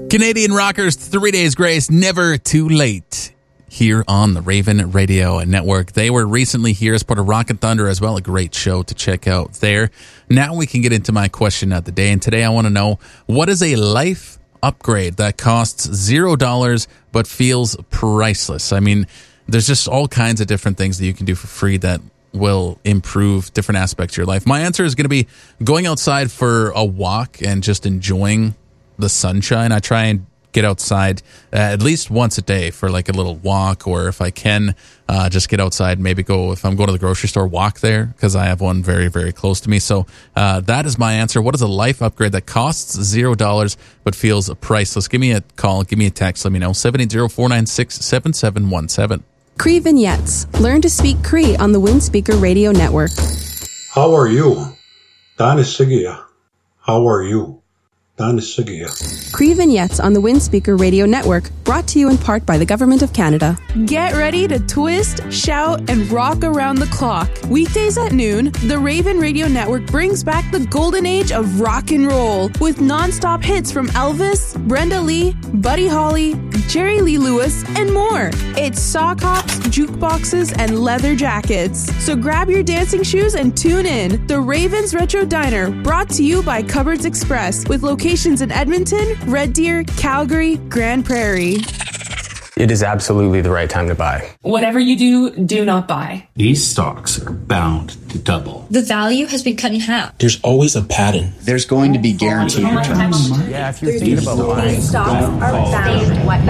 Canadian rockers, 3 Days Grace, Never Too Late, here on the Raven Radio Network. They were recently here as part of Rock and Thunder as well, a great show to check out there. Now we can get into my question of the day, and today I want to know, what is a life upgrade that costs $0 but feels priceless? I mean, there's just all kinds of different things that you can do for free that will improve different aspects of your life. My answer is going to be going outside for a walk and just enjoying the sunshine. I try and get outside at least once a day for like a little walk, or if I can just get outside, maybe go, if I'm going to the grocery store, walk there, because I have one very, very close to me. So that is my answer. What is a life upgrade that costs $0 but feels priceless? Give me a call, give me a text, let me know. 780-496-7717. Cree Vignettes. Learn to speak Cree on the Windspeaker Radio Network. How are you? Danisigia. How are you? Danisigia. Cree Vignettes on the Windspeaker Radio Network, brought to you in part by the Government of Canada. Get ready to twist, shout, and rock around the clock. Weekdays at noon, the Raven Radio Network brings back the golden age of rock and roll with non-stop hits from Elvis, Brenda Lee, Buddy Holly, Jerry Lee Lewis, and more. It's sock hops, jukeboxes, and leather jackets. So grab your dancing shoes and tune in. The Ravens Retro Diner, brought to you by Cupboards Express, with locations in Edmonton, Red Deer, Calgary, Grand Prairie. It is absolutely the right time to buy. Whatever you do, do not buy. These stocks are bound to double. The value has been cut in half. There's always a pattern. There's going to be guaranteed returns. Yeah, if you're thinking about buying. These stocks are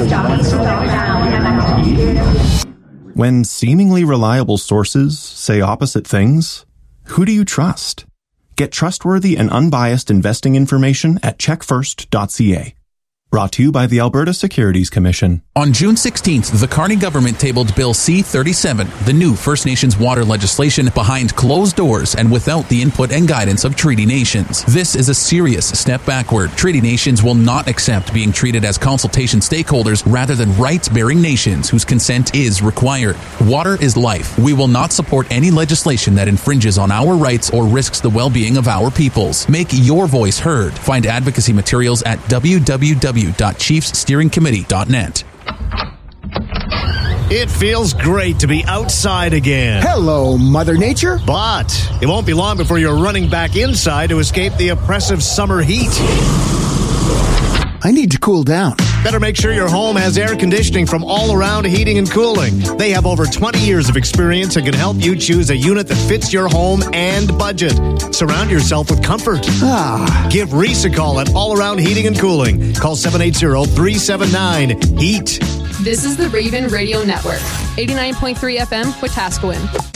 bound. When seemingly reliable sources say opposite things, who do you trust? Get trustworthy and unbiased investing information at checkfirst.ca. Brought to you by the Alberta Securities Commission. On June 16th, the Carney government tabled Bill C-37, the new First Nations water legislation, behind closed doors and without the input and guidance of Treaty Nations. This is a serious step backward. Treaty Nations will not accept being treated as consultation stakeholders rather than rights-bearing nations whose consent is required. Water is life. We will not support any legislation that infringes on our rights or risks the well-being of our peoples. Make your voice heard. Find advocacy materials at www.chiefssteeringcommittee.net. It feels great to be outside again. Hello, Mother Nature. But it won't be long before you're running back inside to escape the oppressive summer heat. I need to cool down. Better make sure your home has air conditioning from All Around Heating and Cooling. They have over 20 years of experience and can help you choose a unit that fits your home and budget. Surround yourself with comfort. Give Reese a call at All Around Heating and Cooling. Call 780-379-HEAT. This is the Raven Radio Network, 89.3 FM, Wetaskiwin.